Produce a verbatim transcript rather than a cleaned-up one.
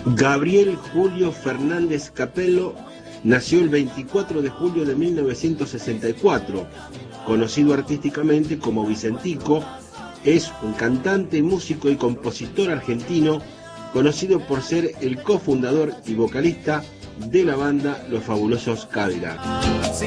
Gabriel Julio Fernández Capello nació el veinticuatro de julio de mil novecientos sesenta y cuatro, conocido artísticamente como Vicentico. Es un cantante, músico y compositor argentino, conocido por ser el cofundador y vocalista de la banda Los Fabulosos Cadillacs.